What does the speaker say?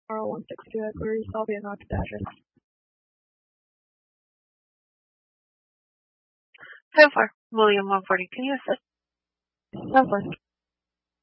162 Equity Salvia North Badger. So far, William 140, can you assist? Of course.